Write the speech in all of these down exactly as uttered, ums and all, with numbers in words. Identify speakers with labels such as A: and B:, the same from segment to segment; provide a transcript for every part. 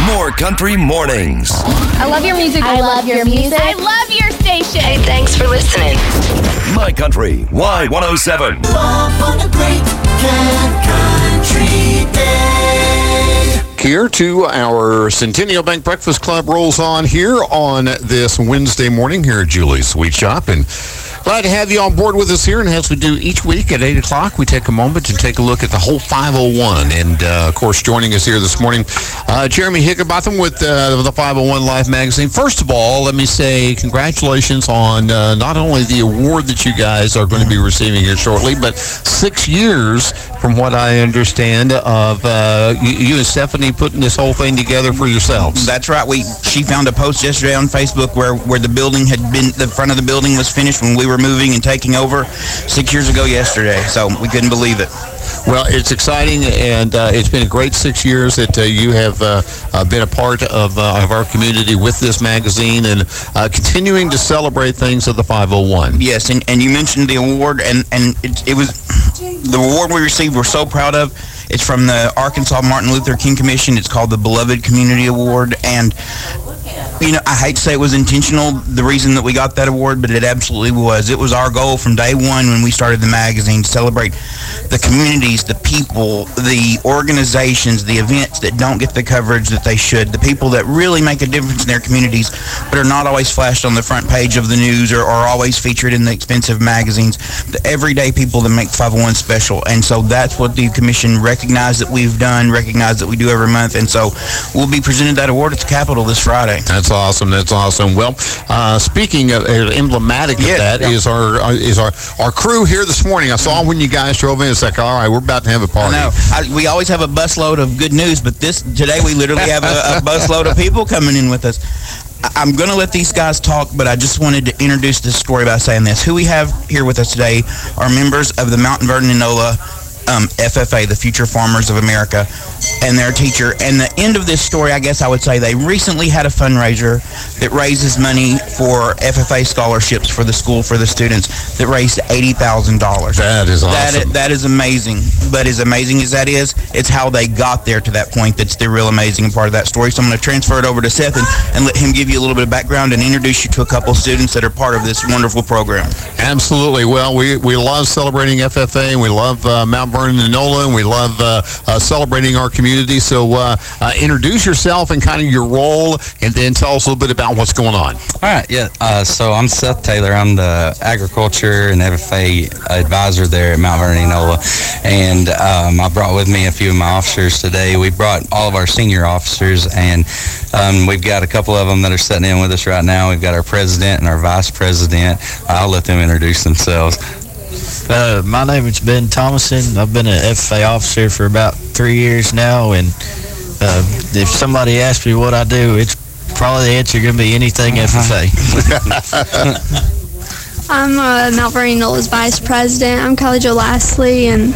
A: More Country Mornings.
B: I love your music.
C: I love your music.
B: I love your station.
D: Hey, thanks for listening.
A: My Country Y one oh seven.
E: On a great country day.
F: Here to our Centennial Bank Breakfast Club rolls on here on this Wednesday morning here at Julie's Sweet Shop. And glad to have you on board with us here. And as we do each week at eight o'clock, we take a moment to take a look at the whole five oh one. And, uh, of course, joining us here this morning, uh, Jeremy Higginbotham with uh, the five oh one Live magazine. First of all, let me say congratulations on uh, not only the award that you guys are going to be receiving here shortly, but six years, from what I understand, of uh, you, you and Stephanie putting this whole thing together for yourselves.
G: That's right. We she found a post yesterday on Facebook where, where the building had been, the front of the building was finished when we were moving and taking over six years ago yesterday. So we couldn't believe it.
F: Well, it's exciting, and uh, it's been a great six years that uh, you have uh, uh, been a part of, uh, of our community with this magazine and uh, continuing to celebrate things of the five oh one.
G: Yes, and, and you mentioned the award, and, and it, it was the award we received we're so proud of. It's from the Arkansas Martin Luther King Commission. It's called the Beloved Community Award, and you know, I hate to say it was intentional, the reason that we got that award, but it absolutely was. It was our goal from day one when we started the magazine to celebrate the communities, the people, the organizations, the events that don't get the coverage that they should, the people that really make a difference in their communities but are not always flashed on the front page of the news or are always featured in the expensive magazines, the everyday people that make five oh one special. And so that's what the commission recognized that we've done, recognized that we do every month. And so we'll be presenting that award at the Capitol this Friday.
F: That's awesome. That's awesome. Well, uh, speaking of uh, emblematic of
G: Yeah,
F: that
G: yeah.
F: is our uh, is our our crew here this morning. I saw when you guys drove in. It's like, all right, we're about to have a party.
G: I know. I, we always have a busload of good news, but this today we literally have a, a busload of people coming in with us. I, I'm going to let these guys talk, but I just wanted to introduce this story by saying this. Who we have here with us today are members of the Mountain Vernon and Nola Um, F F A, the Future Farmers of America, and their teacher. And the end of this story, I guess I would say, they recently had a fundraiser that raises money for F F A scholarships for the school for the students that raised eighty thousand dollars.
F: That is awesome.
G: That is, that is amazing. But as amazing as that is, it's how they got there to that point that's the real amazing part of that story. So I'm going to transfer it over to Seth and, and let him give you a little bit of background and introduce you to a couple of students that are part of this wonderful program.
F: Absolutely. Well, we, we love celebrating F F A, and we love uh, Mount Vernon and Nola, and we love uh, uh, celebrating our community. So uh, uh, introduce yourself and kind of your role, and then tell us a little bit about what's going on.
H: All right, yeah. Uh, so I'm Seth Taylor. I'm the agriculture and F F A advisor there at Mount Vernon and Nola, and um, I brought with me a few of my officers today. We brought all of our senior officers, and um, we've got a couple of them that are sitting in with us right now. We've got our president and our vice president. I'll let them introduce themselves.
I: Uh, my name is Ben Thomason. I've been an F F A officer for about three years now, and uh, if somebody asks me what I do, it's probably the answer going to be anything
H: Uh-huh.
I: F F A.
J: I'm uh, Mount Vernon Nola's vice president. I'm Kylie Jo Lastly, and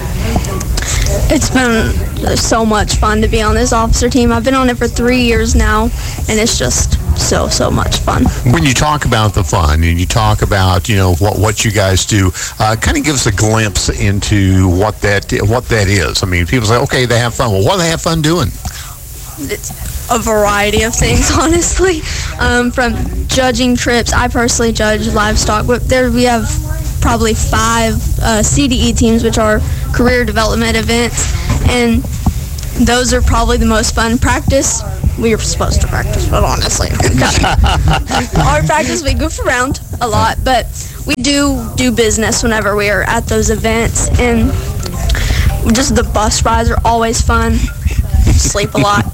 J: it's been so much fun to be on this officer team. I've been on it for three years now, and it's just so, so much fun.
F: When you talk about the fun and you talk about, you know, what, what you guys do, uh, kind of give us a glimpse into what that what that is. I mean, people say, okay, they have fun. Well, what do they have fun doing?
J: It's a variety of things, honestly. Um, from judging trips, I personally judge livestock, but there we have probably five uh, C D E teams, which are career development events, and those are probably the most fun. Practice, we are supposed to practice, but honestly, our practice, we goof around a lot, but we do do business whenever we are at those events, and just the bus rides are always fun. Sleep a lot.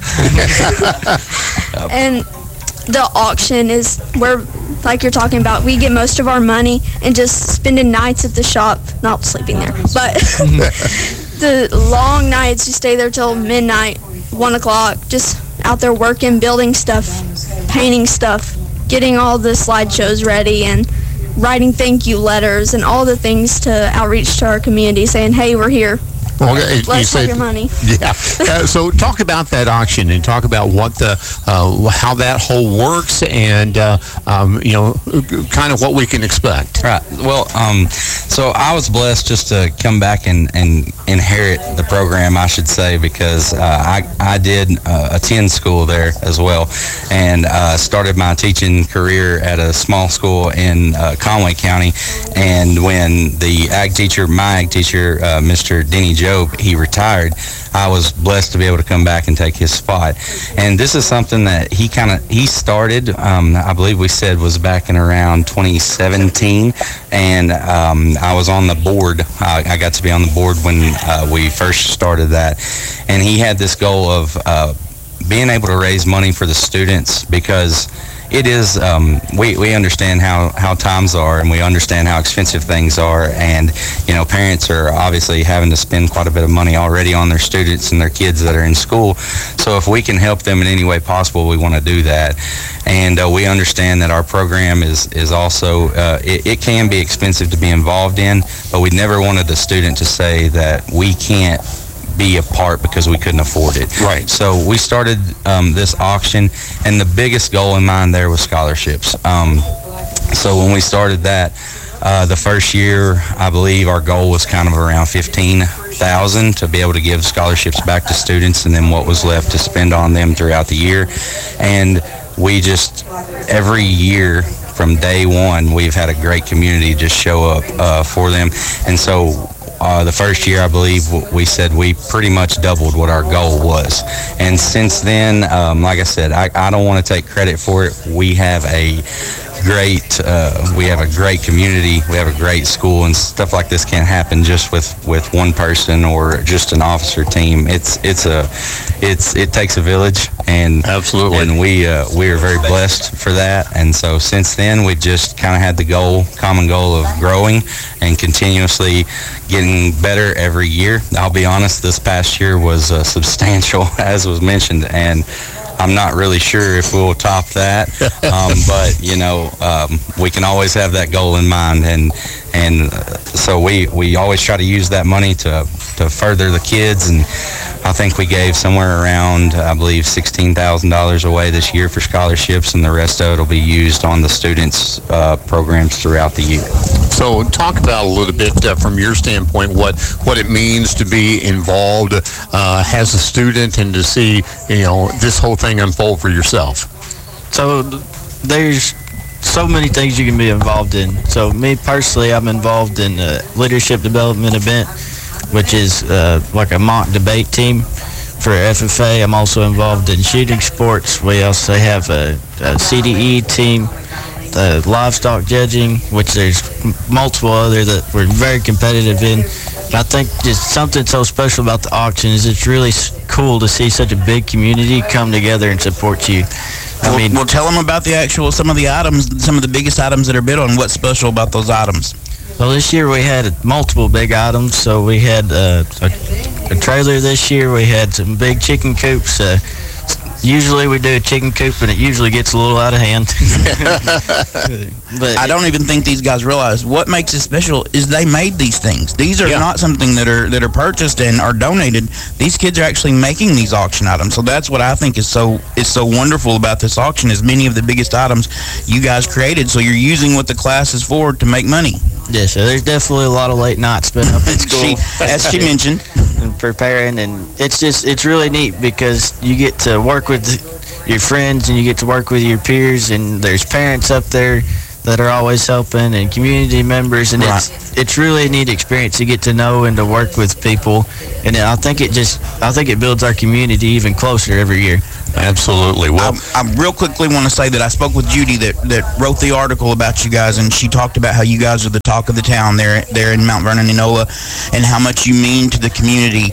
J: And the auction is where, like you're talking about, we get most of our money and just spending nights at the shop, not sleeping there, but the long nights, you stay there till midnight, one o'clock, just out there working, building stuff, painting stuff, getting all the slideshows ready, and writing thank you letters and all the things to outreach to our community, saying, hey, we're here.
F: Well, uh, you
J: Let's
F: said
J: have your money.
F: yeah. Uh, so talk about that auction and talk about what the uh, how that whole works and uh, um, you know kind of what we can expect.
H: Right. Well, um, so I was blessed just to come back and, and inherit the program, I should say, because uh, I I did uh, attend school there as well, and uh, started my teaching career at a small school in uh, Conway County. And when the ag teacher, my ag teacher, uh, Mister Denny Job, he retired, I was blessed to be able to come back and take his spot. And this is something that he kind of, he started, um, I believe we said was back in around twenty seventeen. And um, I was on the board. I, I got to be on the board when uh, we first started that. And he had this goal of uh, being able to raise money for the students, because it is, um, we, we understand how, how times are, and we understand how expensive things are, and, you know, parents are obviously having to spend quite a bit of money already on their students and their kids that are in school. So if we can help them in any way possible, we want to do that. And uh, we understand that our program is, is also, uh, it, it can be expensive to be involved in, but we never wanted a student to say that we can't be a part because we couldn't afford it.
F: Right.
H: So we started um, this auction, and the biggest goal in mind there was scholarships. Um, so when we started that, uh, the first year, I believe our goal was kind of around fifteen thousand to be able to give scholarships back to students, and then what was left to spend on them throughout the year. And we just, every year from day one, we've had a great community just show up uh, for them. And so Uh, the first year, I believe we said we pretty much doubled what our goal was. And since then, um, like I said, I, I don't want to take credit for it. We have a great, uh, we have a great community. We have a great school, and stuff like this can't happen just with, with one person or just an officer team. It's it's a it's it takes a village, and
F: absolutely,
H: and we uh, we are very blessed for that. And so since then, we've just kind of had the goal, common goal of growing and continuously getting better every year. I'll be honest, this past year was uh, substantial, as was mentioned, and I'm not really sure if we'll top that, um, but, you know, um, we can always have that goal in mind, and and uh, so we, we always try to use that money to, to further the kids, and I think we gave somewhere around, I believe, sixteen thousand dollars away this year for scholarships, and the rest of it will be used on the students' uh, programs throughout the year.
F: So talk about a little bit uh, from your standpoint what, what it means to be involved uh, as a student and to see, you know, this whole thing unfold for yourself.
I: So there's so many things you can be involved in. So me personally, I'm involved in a leadership development event, which is uh, like a mock debate team for F F A. I'm also involved in shooting sports. We also have a, a C D E team, the livestock judging, which there's m- multiple other that we're very competitive in. And I think just something so special about the auction is it's really s- cool to see such a big community come together and support you. I
G: well,
I: mean,
G: well, tell them about the actual, some of the items, some of the biggest items that are bid on. What's special about those items?
I: well, this year we had multiple big items. So we had uh, a, a trailer this year. We had some big chicken coops. Uh, Usually we do a chicken coop, and it usually gets a little out of hand. But
G: I don't even think these guys realize what makes it special is they made these things. These are
F: Yeah.
G: not something that are that are purchased and are donated. These kids are actually making these auction items. So that's what I think is so is so wonderful about this auction is many of the biggest items you guys created. So you're using what the class is for to make money.
I: yeah, so there's definitely a lot of late nights spent up at school.
G: She, as she mentioned.
I: and preparing, and it's just it's really neat because you get to work with your friends and you get to work with your peers, and there's parents up there that are always helping, and community members, and
G: Right.
I: it's it's really a neat experience to get to know and to work with people, and I think it just I think it builds our community even closer every year.
F: Absolutely. Well,
G: I, I real quickly want to say that I spoke with Judy that, that wrote the article about you guys, and she talked about how you guys are the talk of the town there there in Mount Vernon, Enola, and how much you mean to the community.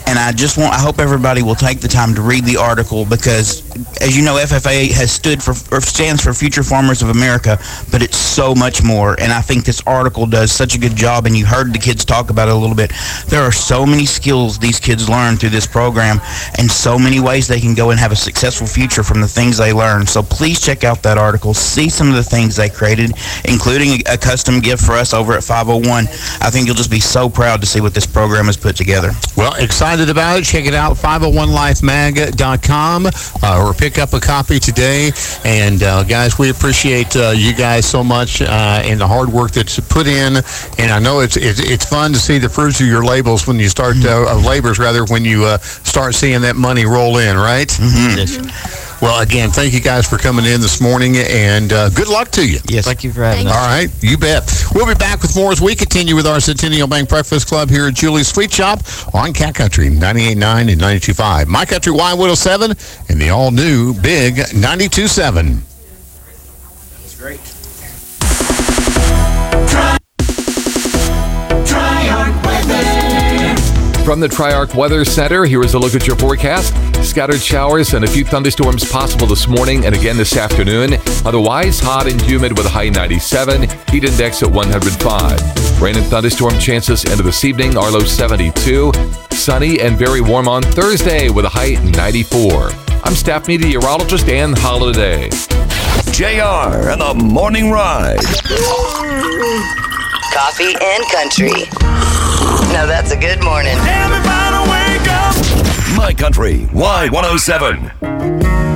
G: And I just want, I hope everybody will take the time to read the article because, as you know, F F A has stood for, or stands for Future Farmers of America, but it's so much more. And I think this article does such a good job, and you heard the kids talk about it a little bit. There are so many skills these kids learn through this program, and so many ways they can go and have a successful future from the things they learn. So please check out that article, see some of the things they created, including a, a custom gift for us over at five oh one. I think you'll just be so proud to see what this program has put together.
F: Well, excited about it. Check it out, five oh one life mag dot com, uh, or pick up a copy today. And, uh, guys, we appreciate uh, you guys so much uh, and the hard work that's put in. And I know it's it's, it's fun to see the fruits of your labels when you start, uh, of labors, rather, when you uh, start seeing that money roll in, right?
G: Mm-hmm.
I: Yes.
F: Well, again, thank you guys for coming in this morning, and uh, good luck to you.
I: Yes. Thank you for having us.
F: All right, you bet. We'll be back with more as we continue with our Centennial Bank Breakfast Club here at Julie's Sweet Shop on Cat Country ninety-eight point nine and ninety-two point five. My Country Y one oh seven and the all-new Big ninety-two point seven.
G: That's great.
E: Triarch Weather.
C: From the Triarch Weather Center, here is a look at your forecast. Scattered showers and a few thunderstorms possible this morning and again this afternoon. Otherwise, hot and humid with a high ninety-seven, heat index at one hundred five. Rain and thunderstorm chances into this evening, our low seventy-two. Sunny and very warm on Thursday with a high ninety-four. I'm staff meteorologist Ann Holiday.
A: J R and the Morning Ride.
D: Coffee and country. Now that's a good morning.
A: My Country Y one oh seven.